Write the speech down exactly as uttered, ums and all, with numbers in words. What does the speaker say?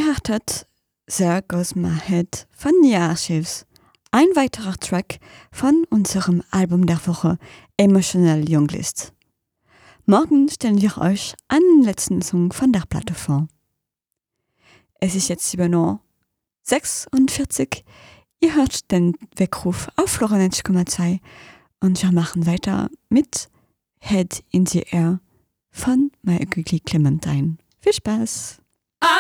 hörtet There Goes My Head von The Archives, ein weiterer Track von unserem Album der Woche Emotional Younglist. Morgen stellen wir euch einen letzten Song von der Platte vor. Es ist jetzt sieben Uhr sechsundvierzig. Ihr hört den Weckruf auf Florianetsch Komma zwei und wir machen weiter mit Head in the Air von My Ugly Clementine. Viel Spaß!